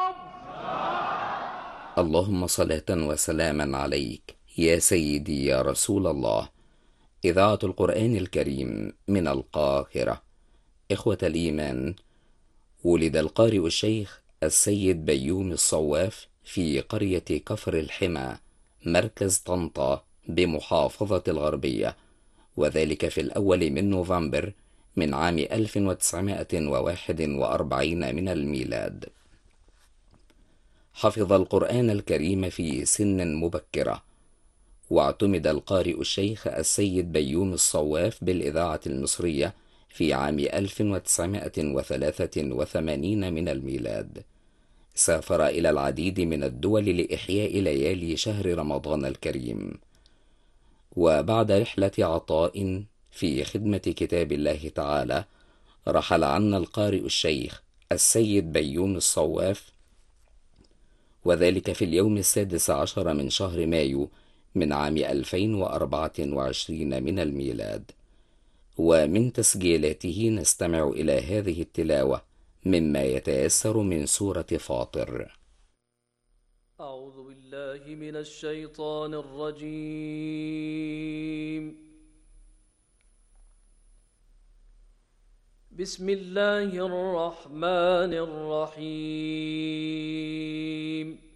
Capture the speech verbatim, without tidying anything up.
اللهم صلاة وسلاما عليك يا سيدي يا رسول الله. إذاعة القرآن الكريم من القاهرة. إخوة الإيمان، ولد القارئ الشيخ السيد بيومي الصواف في قرية كفر الحمى، مركز طنطا بمحافظة الغربية، وذلك في الأول من نوفمبر من عام ألف وتسعمائة وواحد وأربعين من الميلاد. حفظ القرآن الكريم في سن مبكرة، واعتمد القارئ الشيخ السيد بيومي الصواف بالإذاعة المصرية في عام ألف وتسعمائة وثلاثة وثمانين من الميلاد. سافر إلى العديد من الدول لإحياء ليالي شهر رمضان الكريم، وبعد رحلة عطاء في خدمة كتاب الله تعالى رحل عنا القارئ الشيخ السيد بيومي الصواف، وذلك في اليوم السادس عشر من شهر مايو من عام ألفين وأربعة وعشرين من الميلاد. ومن تسجيلاته نستمع إلى هذه التلاوة مما يتيسر من سورة فاطر. أعوذ بالله من الشيطان الرجيم. بسم الله الرحمن الرحيم.